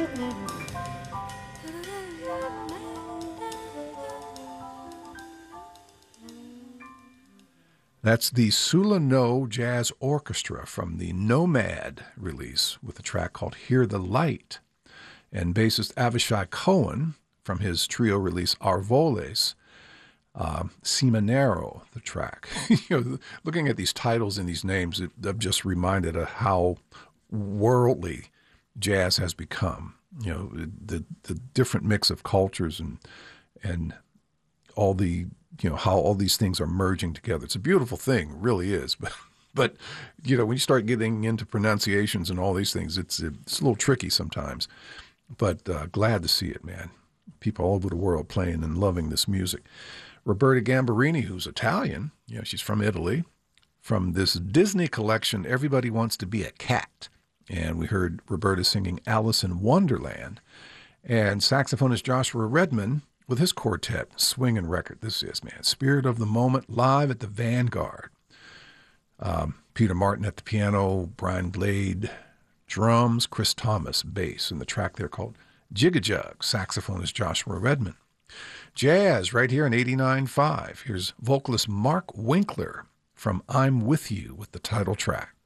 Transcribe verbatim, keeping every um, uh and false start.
That's the Sula No Jazz Orchestra from the Nomad release with a track called Hear the Light. And bassist Avishai Cohen from his trio release Arvoles, uh, Seminero, the track. you know, looking at these titles and these names, it, I'm just reminded of how worldly jazz has become. You know, the the different mix of cultures and and all the you know how all these things are merging together. It's a beautiful thing, it really is. But but you know when you start getting into pronunciations and all these things, it's it's a little tricky sometimes. But uh, glad to see it, man. People all over the world playing and loving this music. Roberta Gambarini, who's Italian, you know, she's from Italy, from this Disney collection, Everybody Wants to Be a Cat. And we heard Roberta singing Alice in Wonderland. And saxophonist Joshua Redman with his quartet, Swingin' Record. This is, man, Spirit of the Moment, live at the Vanguard. Um, Peter Martin at the piano, Brian Blade, drums, Chris Thomas, bass, and the track there called Jigga Jug, saxophonist Joshua Redman. Jazz right here in eighty-nine point five. Here's vocalist Mark Winkler from I'm With You with the title track.